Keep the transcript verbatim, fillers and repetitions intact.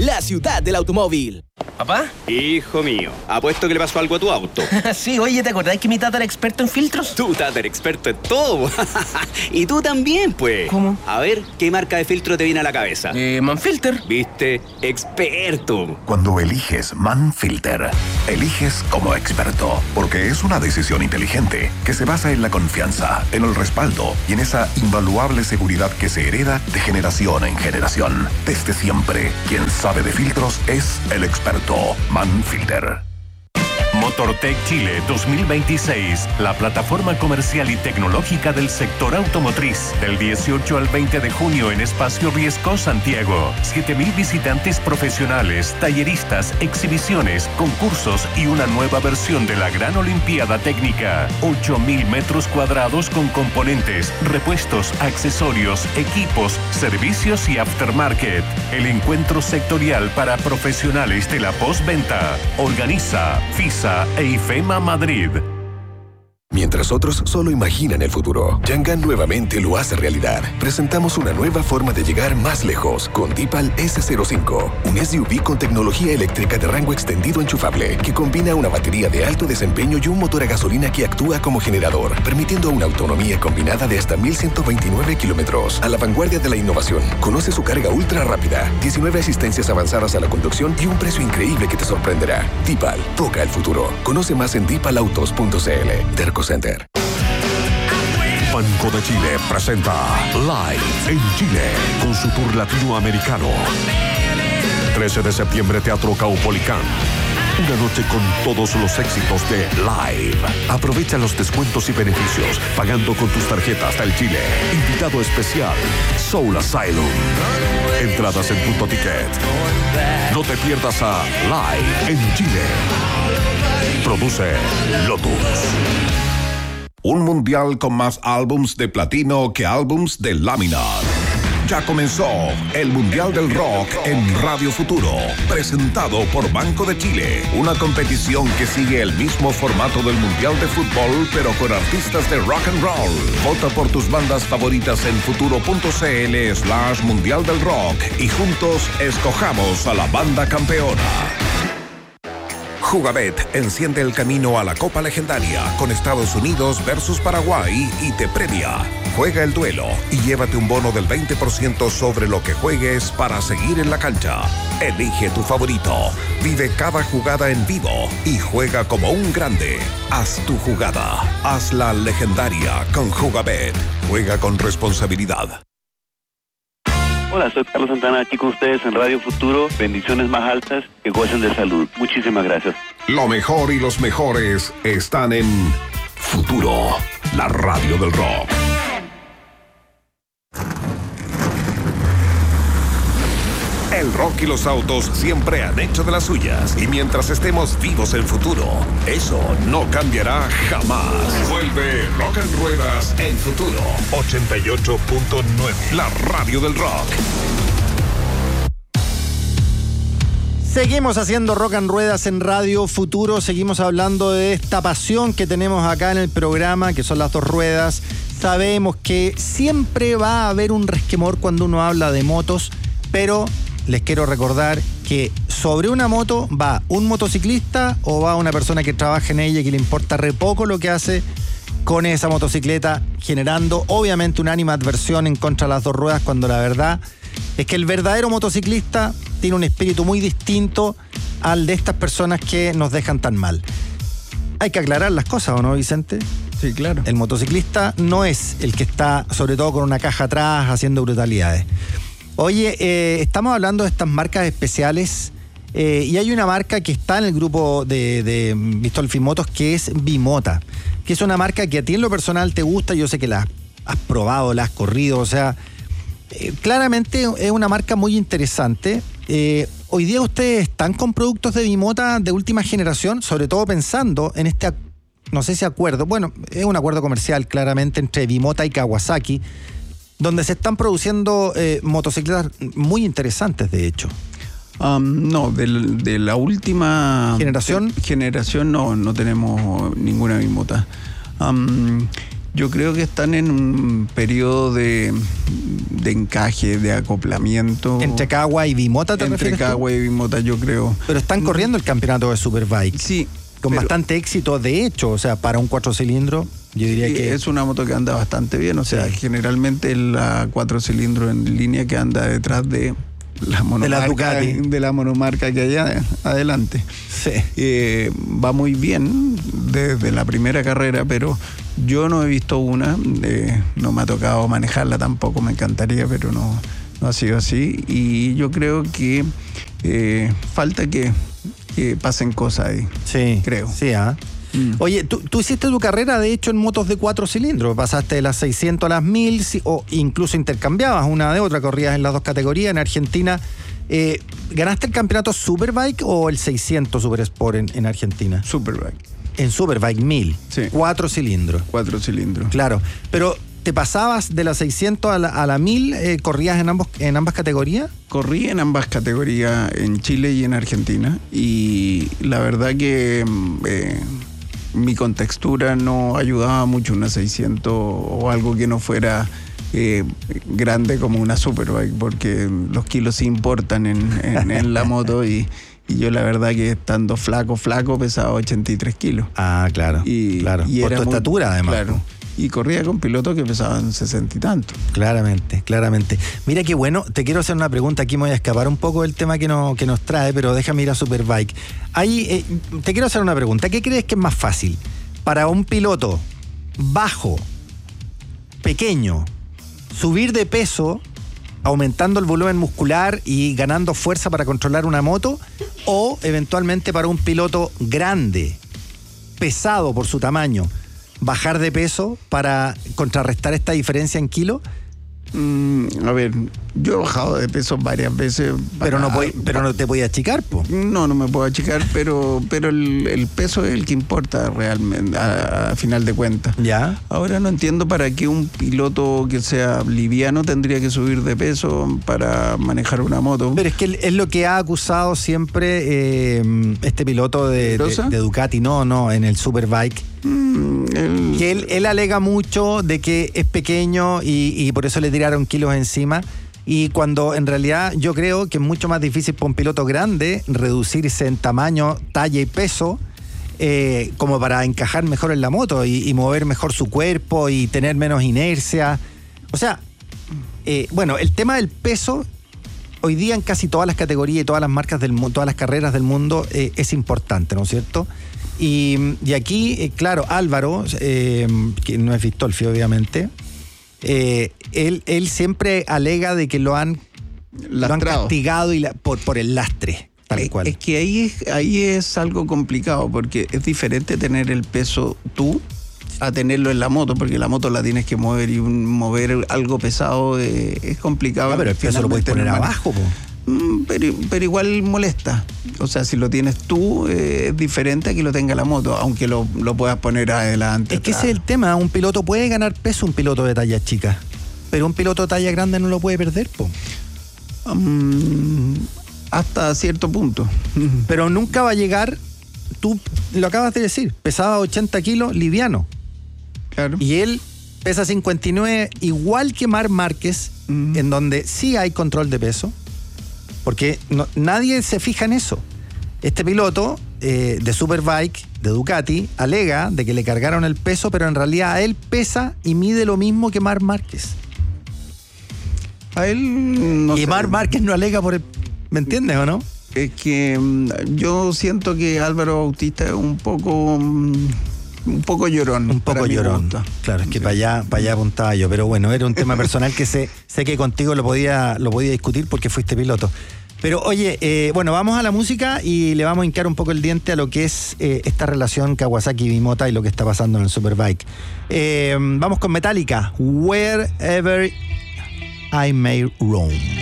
la ciudad del automóvil. ¿Papá? Hijo mío, apuesto que le pasó algo a tu auto. Sí, oye, ¿te acordás que mi tata era experto en filtros? Tu tata era experto en todo. Y tú también, pues. ¿Cómo? A ver, ¿qué marca de filtro te viene a la cabeza? Eh, Manfilter. ¿Viste? Experto. Cuando eliges Manfilter, eliges como experto, porque es una decisión inteligente que se basa en la confianza, en el respaldo y en esa invaluable seguridad que se hereda de generación en generación. Desde siempre, quien sabe de filtros es el experto Manfilter. Motortech Chile dos mil veintiséis, la plataforma comercial y tecnológica del sector automotriz. Del dieciocho al veinte de junio en Espacio Riesco, Santiago. siete mil visitantes profesionales, talleristas, exhibiciones, concursos y una nueva versión de la Gran Olimpiada Técnica. ocho mil metros cuadrados con componentes, repuestos, accesorios, equipos, servicios y aftermarket. El encuentro sectorial para profesionales de la postventa. Organiza FISA e IFEMA Madrid. Mientras otros solo imaginan el futuro, Yangan nuevamente lo hace realidad. Presentamos una nueva forma de llegar más lejos con Deepal ese cero cinco, un S U V con tecnología eléctrica de rango extendido enchufable que combina una batería de alto desempeño y un motor a gasolina que actúa como generador, permitiendo una autonomía combinada de hasta mil ciento veintinueve kilómetros. A la vanguardia de la innovación. Conoce su carga ultra rápida, diecinueve asistencias avanzadas a la conducción y un precio increíble que te sorprenderá. Deepal, toca el futuro. Conoce más en deepal autos punto c l. Terco Center. Banco de Chile presenta Live en Chile con su tour latinoamericano. trece de septiembre, Teatro Caupolicán. Una noche con todos los éxitos de Live. Aprovecha los descuentos y beneficios pagando con tus tarjetas del Chile. Invitado especial, Soul Asylum. Entradas en Punto Ticket. No te pierdas a Live en Chile. Produce Lotus. Un mundial con más álbums de platino que álbums de lámina. Ya comenzó el Mundial del Rock en Radio Futuro, presentado por Banco de Chile. Una competición que sigue el mismo formato del Mundial de Fútbol, pero con artistas de rock and roll. Vota por tus bandas favoritas en futuro punto c l slash Mundial del Rock y juntos escojamos a la banda campeona. Jugabet enciende el camino a la Copa Legendaria con Estados Unidos versus Paraguay y te premia. Juega el duelo y llévate un bono del veinte por ciento sobre lo que juegues para seguir en la cancha. Elige tu favorito, vive cada jugada en vivo y juega como un grande. Haz tu jugada, hazla legendaria con Jugabet. Juega con responsabilidad. Hola, soy Carlos Santana, aquí con ustedes en Radio Futuro. Bendiciones más altas, que gocen de salud. Muchísimas gracias. Lo mejor y los mejores están en Futuro, la radio del rock. El rock y los autos siempre han hecho de las suyas. Y mientras estemos vivos en Futuro, eso no cambiará jamás. Vuelve Rock en Ruedas en Futuro. ochenta y ocho punto nueve. La radio del rock. Seguimos haciendo Rock en Ruedas en Radio Futuro. Seguimos hablando de esta pasión que tenemos acá en el programa, que son las dos ruedas. Sabemos que siempre va a haber un resquemor cuando uno habla de motos, pero les quiero recordar que sobre una moto va un motociclista o va una persona que trabaja en ella y que le importa re poco lo que hace con esa motocicleta, generando obviamente una animadversión en contra de las dos ruedas, cuando la verdad es que el verdadero motociclista tiene un espíritu muy distinto al de estas personas que nos dejan tan mal. Hay que aclarar las cosas, ¿o no, Vicente? Sí, claro. El motociclista no es el que está, sobre todo con una caja atrás, haciendo brutalidades. Oye, eh, estamos hablando de estas marcas especiales eh, y hay una marca que está en el grupo de, de Bistolfi Motos, que es Bimota, que es una marca que a ti en lo personal te gusta. Yo sé que la has probado, la has corrido, o sea, eh, claramente es una marca muy interesante. Eh, hoy día ustedes están con productos de Bimota de última generación, sobre todo pensando en este, no sé si acuerdo, bueno, es un acuerdo comercial claramente entre Bimota y Kawasaki, donde se están produciendo eh, motocicletas muy interesantes, de hecho. Um, no, de, de la última generación generación no, no tenemos ninguna Bimota. Um, Yo creo que están en un periodo de, de encaje, de acoplamiento. ¿Entre Cagua y Bimota te Entre refieres tú? Cagua y Bimota, yo creo. Pero están corriendo el campeonato de Superbike. Sí. Con pero, bastante éxito, de hecho, o sea, para un cuatro cilindros, yo diría sí, que... es una moto que anda bastante bien, o sea, sí. generalmente la cuatro cilindros en línea que anda detrás de la monomarca, de la Ducati. De la monomarca que hay adelante. Sí. Eh, va muy bien desde la primera carrera, pero yo no he visto una, eh, no me ha tocado manejarla tampoco, me encantaría, pero no, no ha sido así. Y yo creo que eh, falta que, que pasen cosas ahí. Sí, creo. Sí, ¿ah? Mm. Oye, ¿tú, tú hiciste tu carrera, de hecho, en motos de cuatro cilindros. Pasaste de las seiscientos a las mil, o incluso intercambiabas una de otra, corrías en las dos categorías. En Argentina, eh, ¿ganaste el campeonato Superbike o el seiscientos Super Sport en, en Argentina? Superbike. En Superbike mil, sí. Cuatro cilindros. Cuatro cilindros. Claro, pero ¿te pasabas de la seiscientos a la, a la mil? Eh, ¿Corrías en, ambos, en ambas categorías? Corrí en ambas categorías, en Chile y en Argentina. Y la verdad que... Eh, mi contextura no ayudaba mucho una seiscientos o algo que no fuera eh, grande como una Superbike, porque los kilos sí importan en, en, en la moto y, y yo la verdad que estando flaco, flaco pesaba ochenta y tres kilos. Ah, claro. Y, claro. y por era tu muy, estatura además. Claro. Y corría con pilotos que pesaban sesenta y tanto. Claramente, claramente. Mira qué bueno, te quiero hacer una pregunta, aquí me voy a escapar un poco del tema que, no, que nos trae, pero déjame ir a Superbike. Ahí, eh, te quiero hacer una pregunta, ¿qué crees que es más fácil? Para un piloto bajo, pequeño, subir de peso, aumentando el volumen muscular y ganando fuerza para controlar una moto, o eventualmente para un piloto grande, pesado por su tamaño, bajar de peso para contrarrestar esta diferencia en kilo? Mm, a ver, yo he bajado de peso varias veces. Pero no, puede, pero no te podías achicar, po. No, no me puedo achicar, pero, pero el, el peso es el que importa realmente, a, a final de cuentas. Ya. Ahora no entiendo para qué un piloto que sea liviano tendría que subir de peso para manejar una moto. Pero es que es lo que ha acusado siempre eh, este piloto de, de, de Ducati, no, no, en el Superbike. Mm, el... Que él, él alega mucho de que es pequeño y, y por eso le tiraron kilos encima. Y cuando en realidad yo creo que es mucho más difícil para un piloto grande reducirse en tamaño, talla y peso eh, como para encajar mejor en la moto y, y mover mejor su cuerpo y tener menos inercia. O sea, eh, bueno, el tema del peso hoy día en casi todas las categorías y todas las marcas del mundo, todas las carreras del mundo eh, es importante, ¿no es cierto? Y, y aquí, eh, claro, Álvaro, eh, que no es Vistolfi obviamente, eh, él, él siempre alega de que lo han, lo han castigado y la, por, por el lastre, tal es, cual. Es que ahí es, ahí es algo complicado, porque es diferente tener el peso tú a tenerlo en la moto, porque la moto la tienes que mover y un, mover algo pesado eh, es complicado. Ah, pero el peso lo puedes poner abajo, po. Pero, pero igual molesta. O sea, si lo tienes tú, eh, es diferente a que lo tenga la moto, aunque lo, lo puedas poner adelante. Es que ese es el tema. Un piloto puede ganar peso, un piloto de talla chica, pero un piloto de talla grande no lo puede perder, po. Um, hasta cierto punto. Pero nunca va a llegar, tú lo acabas de decir, pesaba ochenta kilos, liviano. Claro. Y él pesa cincuenta y nueve, igual que Marc Márquez, uh-huh. en donde sí hay control de peso. Porque no, nadie se fija en eso. Este piloto eh, de Superbike, de Ducati, alega de que le cargaron el peso, pero en realidad a él pesa y mide lo mismo que Marc Márquez. A él no Y sé. Marc Márquez no alega por el... ¿Me entiendes o no? Es que um, yo siento que Álvaro Bautista es un poco... Um, un poco llorón. Un poco llorón. Claro, es que sí. para allá, para allá apuntaba yo. Pero bueno, era un tema personal que sé, sé que contigo lo podía, lo podía discutir porque fuiste piloto. Pero oye, eh, bueno, vamos a la música y le vamos a hincar un poco el diente a lo que es eh, esta relación Kawasaki-Bimota y lo que está pasando en el Superbike. Eh, vamos con Metallica, Wherever I May Roam.